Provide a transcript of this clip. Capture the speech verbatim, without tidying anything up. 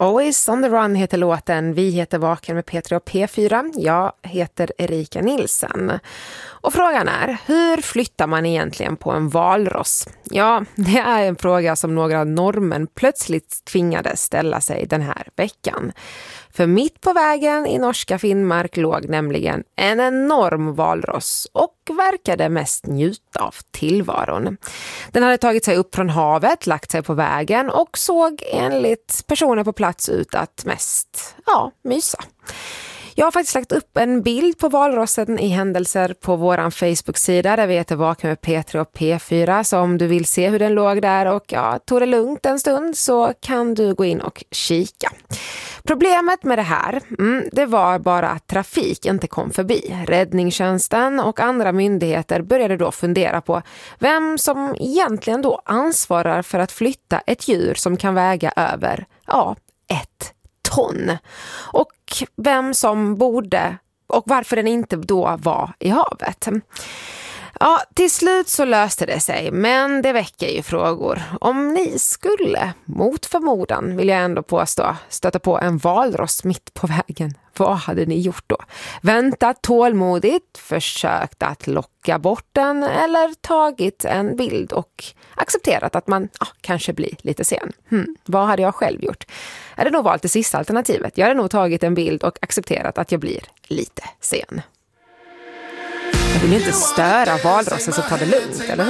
Always on the run heter låten. Vi heter Vaken med P tre och P fyra. Jag heter Erika Nilsen. Och frågan är, hur flyttar man egentligen på en valross? Ja, det är en fråga som några norrmän plötsligt tvingades ställa sig den här veckan. För mitt på vägen i norska Finnmark låg nämligen en enorm valross och verkade mest njuta av tillvaron. Den hade tagit sig upp från havet, lagt sig på vägen och såg enligt personer på plats ut att mest, ja, mysa. Jag har faktiskt lagt upp en bild på valrossen i händelser på våran Facebook-sida där vi heter Vaken med P tre och P fyra. Så om du vill se hur den låg där och ja, tog det lugnt en stund så kan du gå in och kika. Problemet med det här, mm, det var bara att trafik inte kom förbi. Räddningstjänsten och andra myndigheter började då fundera på vem som egentligen då ansvarar för att flytta ett djur som kan väga över, ja, ett ton. Och vem som borde och varför den inte då var i havet. Ja, till slut så löste det sig, men det väcker ju frågor. Om ni skulle, mot förmodan vill jag ändå påstå, stöta på en valross mitt på vägen, vad hade ni gjort då? Väntat tålmodigt, försökt att locka bort den eller tagit en bild och accepterat att man ja, kanske blir lite sen? Hmm, vad hade jag själv gjort? Jag hade nog valt det sista alternativet. Jag hade nog tagit en bild och accepterat att jag blir lite sen. Jag vill inte störa valrossen så ta det lugnt, eller